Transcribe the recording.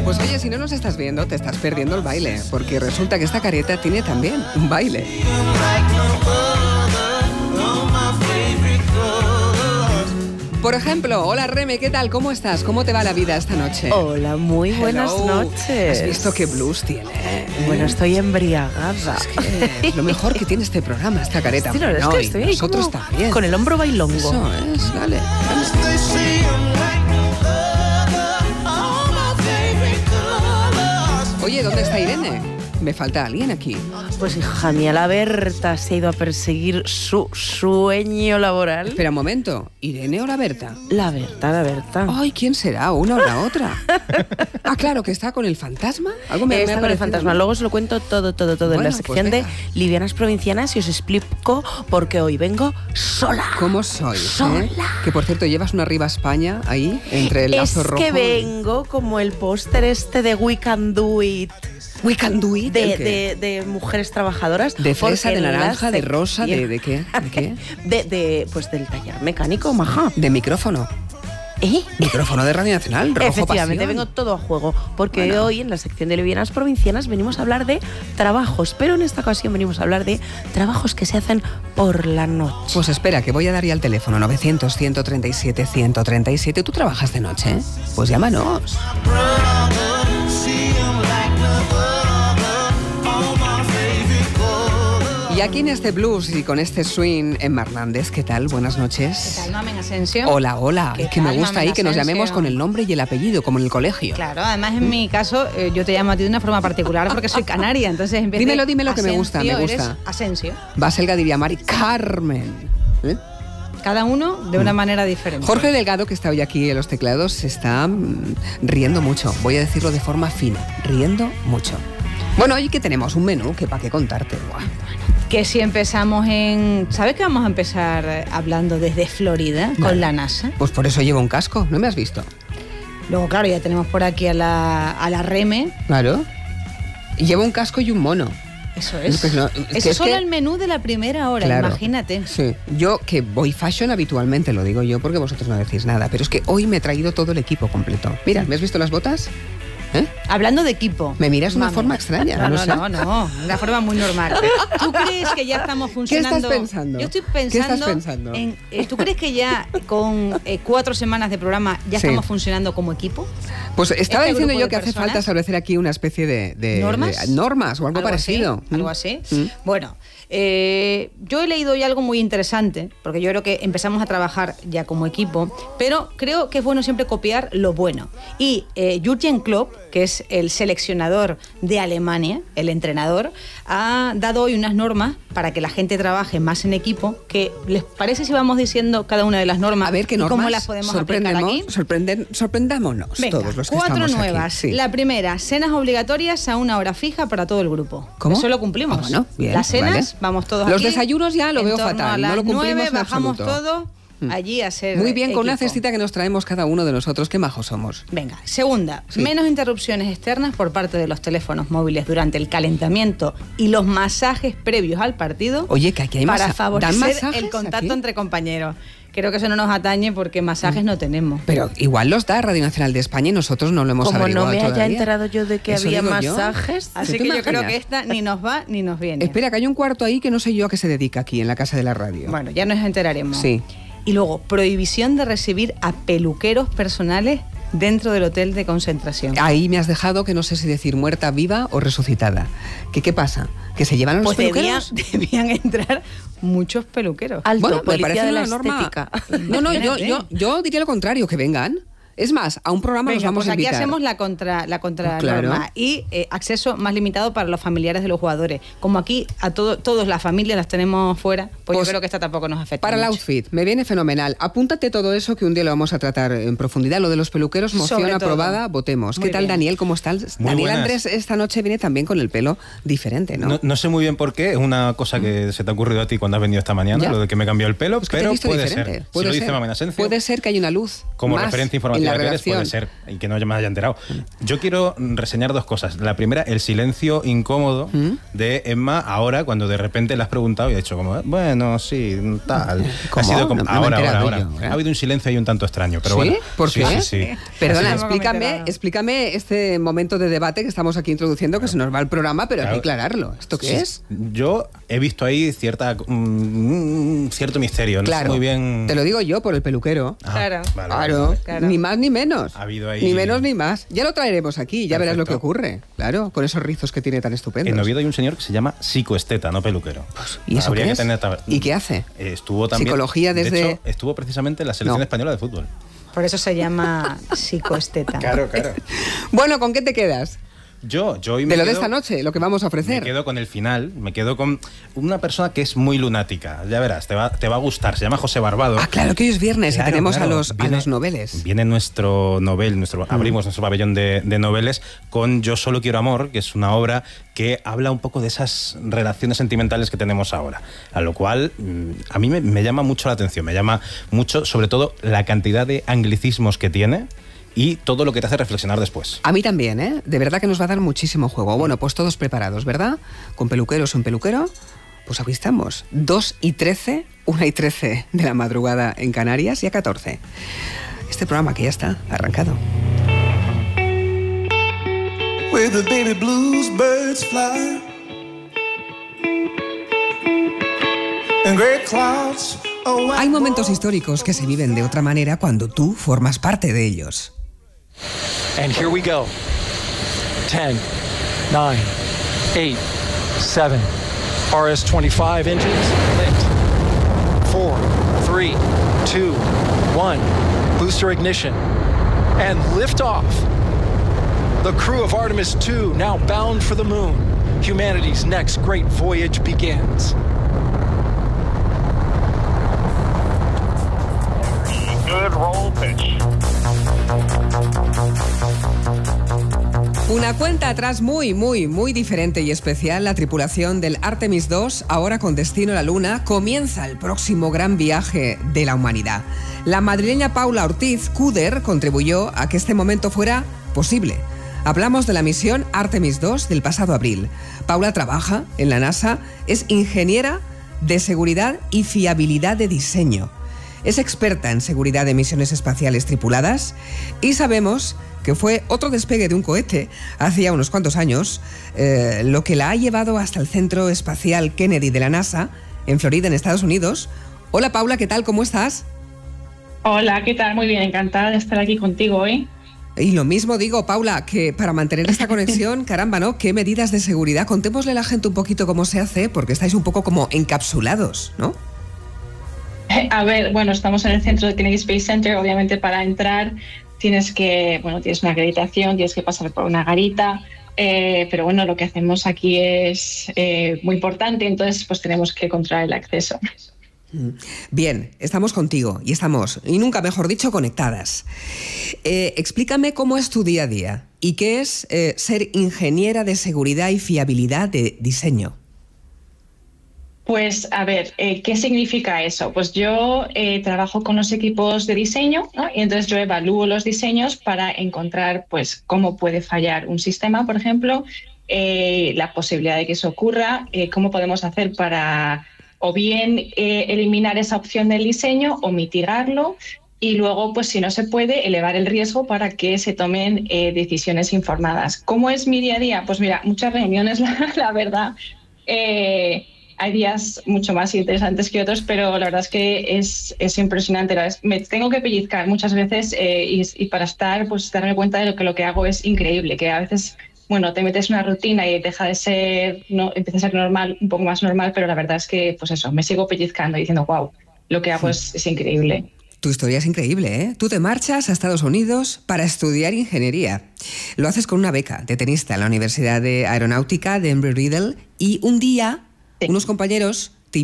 Pues oye, si no nos estás viendo, te estás perdiendo el baile, porque resulta que esta careta tiene también un baile. Por ejemplo, hola Reme, ¿qué tal? ¿Cómo estás? ¿Cómo te va la vida esta noche? Hola, muy buenas noches. ¿Has visto qué blues tiene? Bueno, estoy embriagada. Es lo mejor que tiene este programa, esta careta. Sí, no, es que estoy nosotros también. Con el hombro bailongo. Eso es, dale. Oye, ¿dónde está Irene? Me falta alguien aquí. Pues hija mía, la Berta se ha ido a perseguir su sueño laboral. Espera un momento, ¿Irene o la Berta? La Berta. Ay, ¿quién será? ¿Una o la otra? Ah, claro, que está con el fantasma. Algo me está con el fantasma. Luego os lo cuento todo bueno, en la sección de Livianas Provincianas y os explico por qué hoy vengo sola. ¿Cómo soy? Sola. Que por cierto, llevas una Arriba España ahí, entre el lazo rojo. Es que vengo como el póster de We Can Do It. We Can Do It. De mujeres trabajadoras. ¿De fresa, de naranja, de rosa, de qué? ¿De qué? Pues del taller mecánico, maja. ¿De micrófono? Micrófono de Radio Nacional, rojo. Efectivamente, pasión. vengo todo a juego, porque hoy en la sección de Livianas Provincianas venimos a hablar de trabajos, pero en esta ocasión venimos a hablar de trabajos que se hacen por la noche. Pues espera, que voy a dar ya el teléfono, 900-137-137. ¿Tú trabajas de noche? Pues llámanos. Y aquí en este blues y con este swing, Emma Hernández, ¿qué tal? Buenas noches. ¿Qué tal, Mamen Asensio? Hola. Es que me gusta ahí que nos llamemos con el nombre y el apellido, como en el colegio. Claro, además en mi caso yo te llamo a ti de una forma particular porque soy canaria, entonces en vez dímelo, de que me gusta. Eres Asensio. Baselga diría Mari Carmen. Cada uno de una manera diferente. Jorge Delgado, que está hoy aquí en los teclados, se está riendo mucho. Voy a decirlo de forma fina, riendo mucho. Bueno, hoy que tenemos un menú que para qué contarte. Buah. Que si empezamos ¿Sabes que vamos a empezar hablando desde Florida con la NASA? Pues por eso llevo un casco, ¿no me has visto? Luego, claro, ya tenemos por aquí a la Reme. Claro. Y llevo un casco y un mono. Eso es. Pues no, eso es solo el menú de la primera hora, claro, imagínate. Sí. Yo que voy fashion habitualmente, lo digo yo porque vosotros no decís nada, pero es que hoy me he traído todo el equipo completo. Mira, ¿me has visto las botas? Hablando de equipo. Me miras de una forma extraña. No, una forma muy normal. ¿Tú crees que ya estamos funcionando? ¿Qué estás pensando? Yo estoy pensando. ¿Qué estás pensando? ¿Tú crees que ya con 4 semanas de programa ya estamos funcionando como equipo? Pues estaba diciendo yo que hace falta establecer aquí una especie de normas o algo parecido. ¿Algo así? Bueno, yo he leído ya algo muy interesante, porque yo creo que empezamos a trabajar ya como equipo, pero creo que es bueno siempre copiar lo bueno. Y Jürgen Klopp, que es el seleccionador de Alemania, el entrenador, ha dado hoy unas normas para que la gente trabaje más en equipo. ¿Qué les parece si vamos diciendo cada una de las normas? A ver qué normas, cómo las podemos aplicar aquí. Sorprendámonos. Venga, todos los que 4 estamos nuevas. Aquí. Sí. La primera, cenas obligatorias a una hora fija para todo el grupo. ¿Cómo? Eso lo cumplimos. Bueno, bien, las cenas, vale. Vamos todos los aquí. Desayunos ya lo veo fatal. No lo cumplimos 9 en bajamos absoluto. todo allí a hacer muy bien, equipo. con una cestita que nos traemos cada uno de nosotros. Qué majos somos. Venga, segunda, menos interrupciones externas por parte de los teléfonos móviles durante el calentamiento y los masajes previos al partido. Oye, que aquí hay para favorecer el contacto aquí entre compañeros. Creo que eso no nos atañe porque masajes no tenemos. Pero igual los da Radio Nacional de España y nosotros no lo hemos averiguado todavía. Como no me haya todavía. enterado yo de que Eso había digo masajes. Así que yo creo que esta ni nos va ni nos viene. Espera, que hay un cuarto ahí que no sé yo a qué se dedica aquí en la casa de la radio. Bueno, ya nos enteraremos. Sí. Y luego, prohibición de recibir a peluqueros personales dentro del hotel de concentración. Ahí me has dejado que no sé si decir muerta, viva o resucitada. ¿Qué pasa? ¿Que se llevan a los peluqueros? Debían entrar muchos peluqueros. Alto, bueno, me parece de una la norma. estética. No, yo diría lo contrario, que vengan. Es más, a un programa nos vamos pues a invitar. Aquí hacemos la contra claro. norma y acceso más limitado para los familiares de los jugadores. Como aquí a todos las familias las tenemos fuera, pues yo creo que esta tampoco nos afecta para mucho. el outfit, me viene fenomenal. Apúntate todo eso que un día lo vamos a tratar en profundidad. Lo de los peluqueros, moción aprobada, votemos. Muy ¿Qué tal, bien. Daniel? ¿Cómo estás? Muy Daniel buenas. Andrés esta noche viene también con el pelo diferente, ¿no? No sé muy bien por qué, es una cosa que se te ha ocurrido a ti cuando has venido esta mañana, ¿Ya? lo de que me cambió el pelo, Es que te he pero visto puede diferente. ser. Si lo dice Mamen Asensio. Puede ser que haya una luz Como más referencia en informativa cantidad de redes redacción. puede ser, y que no me haya enterado. Yo quiero reseñar dos cosas. La primera, el silencio incómodo de Emma ahora, cuando de repente le has preguntado y ha dicho como, bueno, sí, tal. ¿Cómo? Ha sido como, No me he ahora. enterado yo, ¿eh? Ha habido un silencio ahí un tanto extraño, pero ¿Sí? bueno. ¿Por Sí, qué? sí. Perdona, Así es. explícame este momento de debate que estamos aquí introduciendo, que se nos va el programa, pero hay que Claro. aclararlo. ¿Esto qué Sí, es? Yo he visto ahí cierto misterio. No sé Claro, muy bien. te lo digo yo por el peluquero. Ah, Claro. vale, Claro, vale. Claro. ni más ni menos. Ha habido ahí- Ni menos ni más. Ya lo traeremos aquí, ya verás lo que Perfecto. ocurre. Claro, con esos rizos que tiene tan estupendos. En Oviedo hay un señor que se llama psicoesteta, no peluquero. ¿Y eso Habría qué que es? tener ¿Y qué hace? Estuvo también. Psicología de desde- hecho, estuvo precisamente en la selección No. española de fútbol. Por eso se llama psicoesteta. Claro. Bueno, ¿con qué te quedas? Yo hoy De me lo de quedo- esta noche, lo que vamos a Me ofrecer. quedo con el final, me quedo con una persona que es muy lunática. Ya verás, te va a gustar. Se llama José Barbado. Ah, claro que hoy es viernes Claro, y tenemos claro. a los noveles. Viene nuestro novel, abrimos nuestro pabellón de noveles con Yo solo quiero amor, que es una obra que habla un poco de esas relaciones sentimentales que tenemos ahora. A lo cual a mí me llama mucho la atención, me llama mucho, sobre todo, la cantidad de anglicismos que tiene y todo lo que te hace reflexionar después. A mí también, ¿eh? De verdad que nos va a dar muchísimo juego. Bueno, pues todos preparados, ¿verdad? Con peluqueros o un peluquero. Pues aquí estamos. 2:13, 1:13 de la madrugada en Canarias y a 14. Este programa que ya está arrancado. Where the baby blues birds fly and gray clouds are white. Hay momentos históricos que se viven de otra manera cuando tú formas parte de ellos. And here we go. 10, 9, 8, 7. RS-25 engines lit. 4, 3, 2, 1. Booster ignition. And liftoff. The crew of Artemis II now bound for the moon. Humanity's next great voyage begins. Good roll pitch. Una cuenta atrás muy diferente y especial. La tripulación del Artemis II, ahora con destino a la Luna, comienza el próximo gran viaje de la humanidad. La madrileña Paula Ortiz Cuder contribuyó a que este momento fuera posible. Hablamos de la misión Artemis II del pasado abril. Paula trabaja en la NASA, es ingeniera de seguridad y fiabilidad de diseño. Es experta en seguridad de misiones espaciales tripuladas y sabemos que fue otro despegue de un cohete hacía unos cuantos años, lo que la ha llevado hasta el Centro Espacial Kennedy de la NASA, en Florida, en Estados Unidos. Hola Paula, ¿qué tal? ¿Cómo estás? Hola, ¿qué tal? Muy bien, encantada de estar aquí contigo hoy. Y lo mismo digo, Paula, que para mantener esta conexión, caramba, ¿no? ¿Qué medidas de seguridad? Contémosle a la gente un poquito cómo se hace, porque estáis un poco como encapsulados, ¿no? A ver, bueno, estamos en el centro de Kennedy Space Center. Obviamente, para entrar tienes una acreditación, tienes que pasar por una garita. Pero bueno, lo que hacemos aquí es muy importante, entonces pues tenemos que controlar el acceso. Bien, estamos contigo y nunca mejor dicho, conectadas. Explícame cómo es tu día a día y qué es ser ingeniera de seguridad y fiabilidad de diseño. Pues a ver, ¿qué significa eso? Pues yo trabajo con los equipos de diseño, ¿no? Y entonces yo evalúo los diseños para encontrar pues cómo puede fallar un sistema, por ejemplo, la posibilidad de que eso ocurra, cómo podemos hacer para o bien eliminar esa opción del diseño o mitigarlo, y luego, pues si no se puede, elevar el riesgo para que se tomen decisiones informadas. ¿Cómo es mi día a día? Pues mira, muchas reuniones, la verdad. Hay días mucho más interesantes que otros, pero la verdad es que es impresionante. Me tengo que pellizcar muchas veces y para darme cuenta de que lo que hago es increíble, que a veces, bueno, te metes en una rutina y deja de ser, no, empieza a ser normal, un poco más normal, pero la verdad es que, pues eso, me sigo pellizcando y diciendo, wow, lo que hago es increíble. Tu historia es increíble, ¿eh? Tú te marchas a Estados Unidos para estudiar ingeniería. Lo haces con una beca de tenista en la Universidad de Aeronáutica de Embry-Riddle y un día unos compañeros